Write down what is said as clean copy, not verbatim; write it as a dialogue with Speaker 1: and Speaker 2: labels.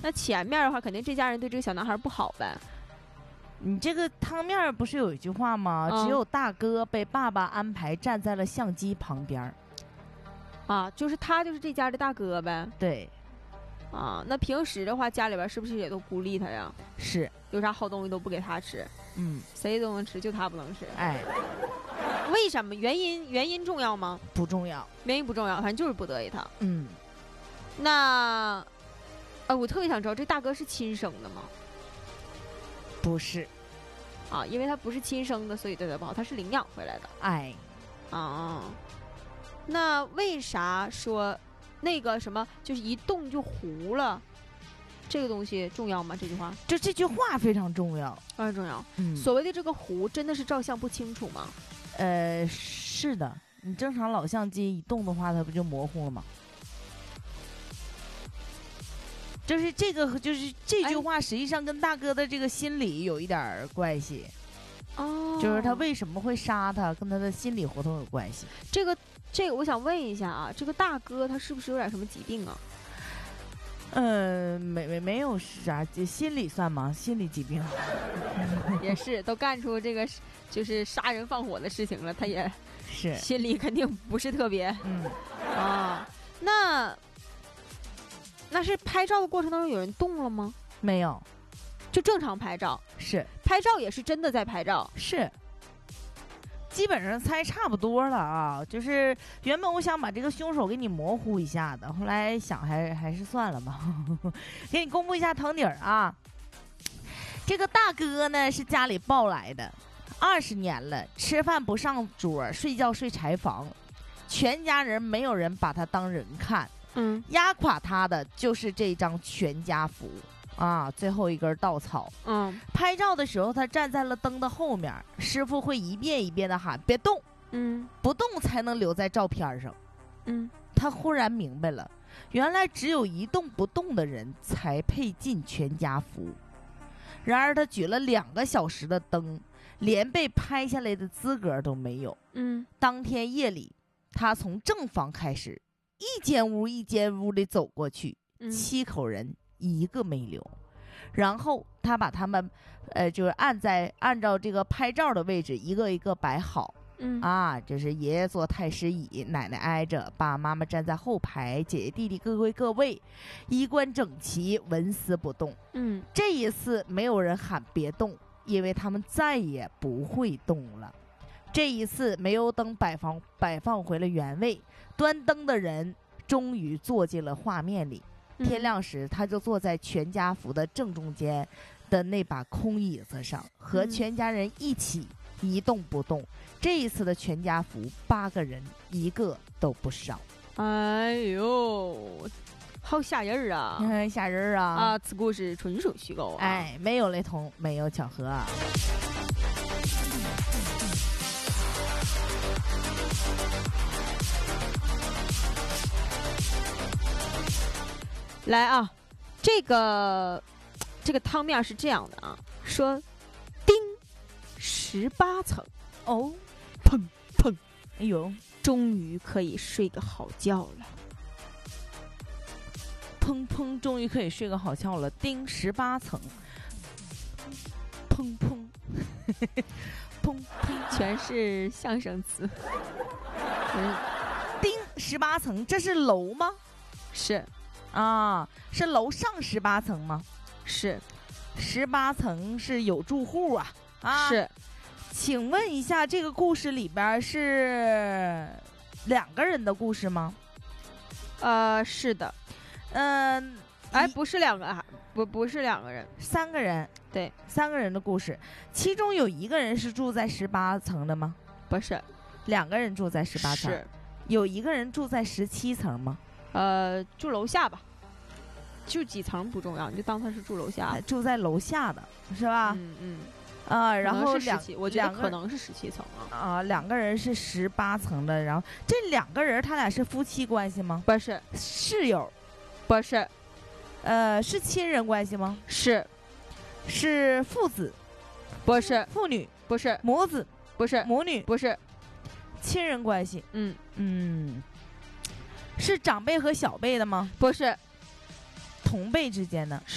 Speaker 1: 那前面的话，肯定这家人对这个小男孩不好呗。
Speaker 2: 你这个汤面不是有一句话吗？只有大哥被爸爸安排站在了相机旁边。
Speaker 1: 啊，就是他就是这家的大哥呗。
Speaker 2: 对。
Speaker 1: 啊，那平时的话，家里边是不是也都孤立他呀？
Speaker 2: 是，
Speaker 1: 有啥好东西都不给他吃。谁都能吃，就他不能吃。
Speaker 2: 哎，
Speaker 1: 为什么？原因重要吗？
Speaker 2: 不重要，
Speaker 1: 原因不重要，反正就是不得意他。那，我特别想知道，这大哥是亲生的吗？
Speaker 2: 不是。
Speaker 1: 啊，因为他不是亲生的，所以对他不好，他是领养回来的。
Speaker 2: 哎，
Speaker 1: 那为啥说那个什么就是一动就糊了？这个东西重要吗？这句话？
Speaker 2: 就这句话非常重要，
Speaker 1: 非常重要。所谓的这个糊，真的是照相不清楚吗？
Speaker 2: 是的，你正常老相机一动的话，它不就模糊了吗？就是这个，就是这句话，实际上跟大哥的这个心理有一点关系。就是他为什么会杀他，跟他的心理活动有关系。
Speaker 1: 这个，我想问一下啊，这个大哥他是不是有点什么疾病啊？
Speaker 2: 没有啥，心理算吗？心理疾病
Speaker 1: 也是，都干出这个就是杀人放火的事情了，他也是心理肯定不是特别。那是拍照的过程当中有人动了吗？
Speaker 2: 没有，
Speaker 1: 就正常拍照。
Speaker 2: 是
Speaker 1: 拍照也是真的在拍照。
Speaker 2: 是。基本上猜差不多了啊，就是原本我想把这个凶手给你模糊一下的，后来想还是算了吧。给你公布一下汤底儿啊，这个大哥呢是家里抱来的，20年了，吃饭不上桌，睡觉睡柴房，全家人没有人把他当人看。压垮他的就是这张全家福啊，最后一根稻草。拍照的时候他站在了灯的后面，师傅会一遍一遍的喊别动，不动才能留在照片上。他忽然明白了，原来只有一动不动的人才配进全家福。然而他举了2个小时的灯，连被拍下来的资格都没有。当天夜里，他从正房开始，一间屋一间屋的走过去，7口人一个没留。然后他把他们就是按照这个拍照的位置一个一个摆好。这是爷爷坐太师椅，奶奶挨着，爸爸妈妈站在后排，姐姐弟弟各归各位，衣冠整齐，纹丝不动。这一次没有人喊别动，因为他们再也不会动了。这一次没有灯摆放回了原位，端灯的人终于坐进了画面里。天亮时，他就坐在全家福的正中间的那把空椅子上，和全家人一起一动不动。这一次的全家福8个人，一个都不少。
Speaker 1: 哎呦，好吓人啊！
Speaker 2: 吓人啊！
Speaker 1: 此故事纯属虚构啊！
Speaker 2: 没有雷同，没有巧合。
Speaker 1: 来啊，这个汤面是这样的啊，说丁18层
Speaker 2: 哦，
Speaker 1: 砰砰，
Speaker 2: 哎呦，
Speaker 1: 终于可以睡个好觉了。
Speaker 2: 砰砰，终于可以睡个好觉了。丁18层，砰砰，砰砰，
Speaker 1: 全是相声词。
Speaker 2: 丁18层，这是楼吗？
Speaker 1: 是。
Speaker 2: 是楼上18层吗？
Speaker 1: 是。
Speaker 2: 18层是有住户啊。
Speaker 1: 是。
Speaker 2: 请问一下，这个故事里边是2个人的故事吗？
Speaker 1: 是的。不是2个，不是2个人
Speaker 2: ，3个人。
Speaker 1: 对
Speaker 2: ，3个人的故事，其中有1个人是住在18层的吗？
Speaker 1: 不是。
Speaker 2: 2个人住在18层。
Speaker 1: 是。
Speaker 2: 有1个人住在17层吗？
Speaker 1: 住楼下吧，就几层不重要，你就当他是住楼下，
Speaker 2: 住在楼下的是吧？然后
Speaker 1: 我觉得可能是17层啊。
Speaker 2: 2个人是18层的，然后这2个人他俩是夫妻关系吗？
Speaker 1: 不是。
Speaker 2: 室友？
Speaker 1: 不是。
Speaker 2: 是亲人关系吗？
Speaker 1: 是。
Speaker 2: 是父子？
Speaker 1: 不是。
Speaker 2: 父女？
Speaker 1: 不是。
Speaker 2: 母子？
Speaker 1: 不是。
Speaker 2: 母女？
Speaker 1: 不是。
Speaker 2: 亲人关系？是长辈和小辈的吗？
Speaker 1: 不是。
Speaker 2: 同辈之间的？